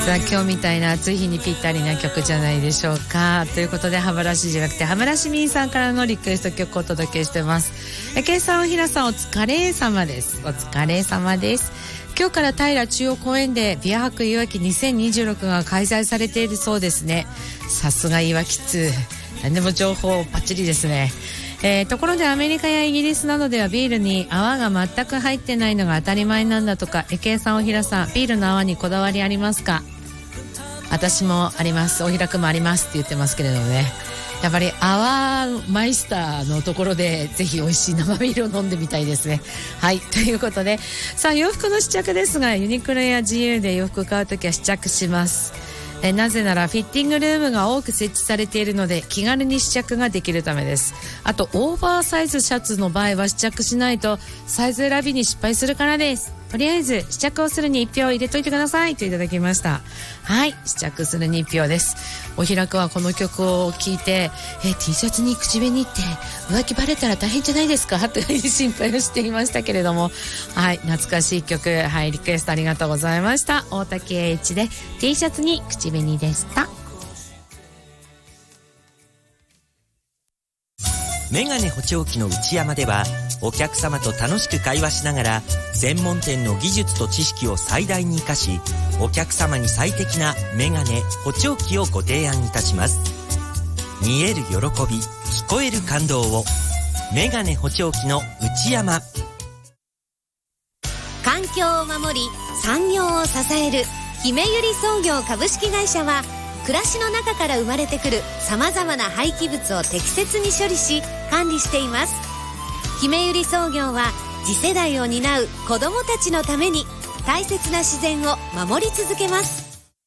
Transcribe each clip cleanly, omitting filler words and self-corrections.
さあ今日みたいな暑い日にぴったりな曲じゃないでしょうか。ということで歯ブラシじゃなくて歯ブラシミンさんからのリクエスト曲をお届けしてます。けいさん、おひらさん、お疲れ様です。お疲れ様です。今日から平中央公園でビア博いわき2026が開催されているそうですね。さすがいわき通、何でも情報バッチリですね。ところでアメリカやイギリスなどではビールに泡が全く入ってないのが当たり前なんだとか。けいさん、おひらさん、ビールの泡にこだわりありますか？私もあります。おひらくもありますって言ってますけれどもね、やっぱり泡マイスターのところでぜひ美味しい生ビールを飲んでみたいですね。はい、ということで、さあ洋服の試着ですが、ユニクロや自由で洋服買うときは試着します。なぜならフィッティングルームが多く設置されているので気軽に試着ができるためです。あとオーバーサイズシャツの場合は試着しないとサイズ選びに失敗するからです。とりあえず試着をするに1票入れといてくださいといただきました。はい、試着するに1票です。おひらくはこの曲を聴いてT シャツに口紅って浮気バレたら大変じゃないですかという心配をしていましたけれども、はい、懐かしい曲、はい、リクエストありがとうございました。大竹栄一で T シャツに口紅でした。 メガネ補聴器の内山ではお客様と楽しく会話しながら専門店の技術と知識を最大に生かし、お客様に最適なメガネ補聴器をご提案いたします。見える喜び、聞こえる感動を。メガネ補聴器の内山。 環境を守り産業を支える姫百合創業株式会社は、暮らしの中から生まれてくる様々な廃棄物を適切に処理し管理しています。姫百合創業は次世代を担う子どもたちのために大切な自然を守り続けます。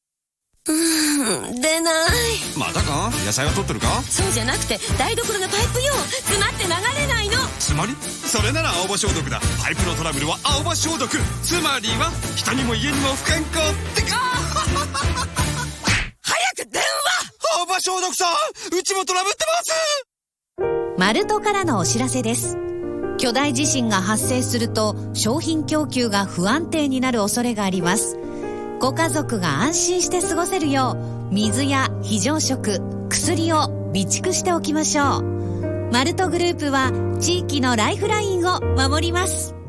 出ない。 またか？野菜は取ってるか？ そうじゃなくて台所のパイプよ、詰まって流れないの。 つまり？それなら青葉消毒だ。パイプのトラブルは青葉消毒。つまりは人にも家にも不健康ってか早く電話。 青葉消毒さん、うちもトラブってます。 マルトからのお知らせです。巨大地震が発生すると商品供給が不安定になる恐れがあります。ご家族が安心して過ごせるよう、水や非常食、薬を備蓄しておきましょう。マルトグループは地域のライフラインを守ります。